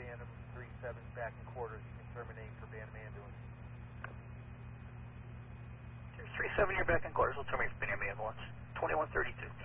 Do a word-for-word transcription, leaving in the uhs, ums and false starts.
Bantam three seven back in quarters. You can terminate for Bantam ambulance. three seven, you're back in quarters. We'll terminate for Bantam ambulance. twenty-one thirty-two.